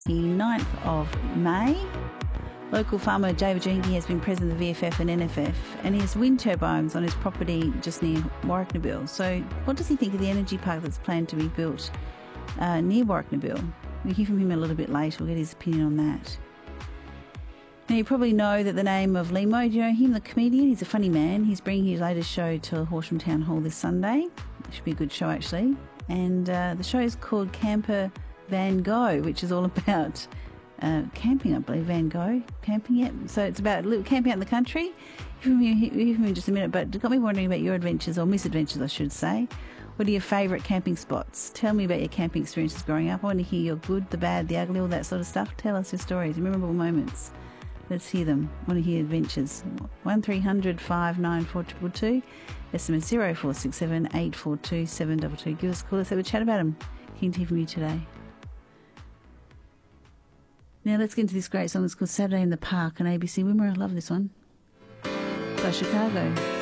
The 9th of May. Local farmer David Jenke has been president of the VFF and NFF, and he has wind turbines on his property just near Warracknabeal. So what does he think of the energy park that's planned to be built near Warracknabeal? We'll hear from him a little bit later. We'll get his opinion on that. Now, you probably know that the name of Limo. Do you know him, the comedian? He's a funny man. He's bringing his latest show to Horsham Town Hall this Sunday. It should be a good show, actually. And the show is called Camper Van Gogh, which is all about camping, I believe. Van Gogh, camping, yeah. So it's about camping out in the country. Hear from you in just a minute, but it got me wondering about your adventures, or misadventures, I should say. What are your favourite camping spots? Tell me about your camping experiences growing up. I want to hear your good, the bad, the ugly, all that sort of stuff. Tell us your stories, memorable moments. Let's hear them. I want to hear adventures. 1300 594 222. SMS 0467 842 722. Give us a call. Let's have a chat about them. Keen to hear from you today. Now let's get into this great song. It's called Saturday in the Park on ABC Wimmera. I love this one. By Chicago.